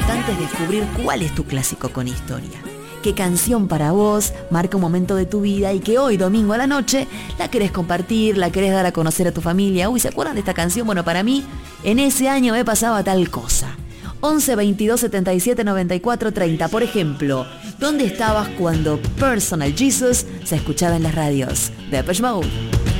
importante es descubrir cuál es tu clásico con historia. Qué canción para vos marca un momento de tu vida y que hoy, domingo a la noche, la querés compartir, la querés dar a conocer a tu familia. Uy, ¿se acuerdan de esta canción? Bueno, para mí, en ese año me pasaba tal cosa. 11 22 77 94 30. Por ejemplo, ¿dónde estabas cuando Personal Jesus se escuchaba en las radios? Depeche Mode.